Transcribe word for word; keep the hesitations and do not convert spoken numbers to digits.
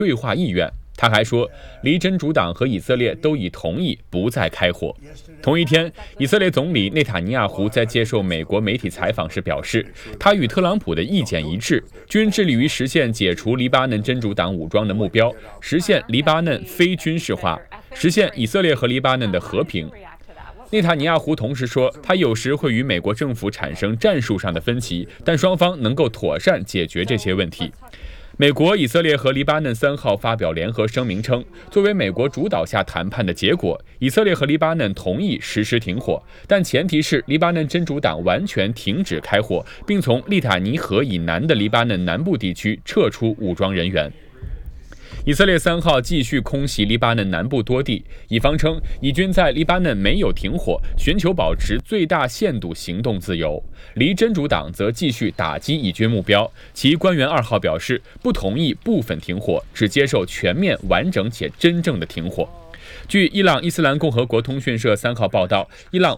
对话意愿。他还说，离真主党和以色列都已同意不再开火。同一天，以色列总理内塔尼亚胡在接受美国媒体采访时表示，他与特朗普的意见一致，均致力于实现解除黎巴嫩真主党武装的目标，实现黎巴嫩非军事化，实现以色列和黎巴嫩的和平。内塔尼亚胡同时说，他有时会与美国政府产生战术上的分歧，但双方能够妥善解决这些问题。美国、以色列和黎巴嫩三号发表联合声明称，作为美国主导下谈判的结果，以色列和黎巴嫩同意实施停火，但前提是黎巴嫩真主党完全停止开火，并从利塔尼河以南的黎巴嫩南部地区撤出武装人员。以色列三号继续空袭黎巴嫩南部多地，以方称以军在黎巴嫩没有停火，寻求保持最大限度行动自由。黎真主党则继续打击以军目标，其官员二号表示不同意部分停火，只接受全面、完整且真正的停火。据伊朗伊斯兰共和国通讯社三号报道，伊朗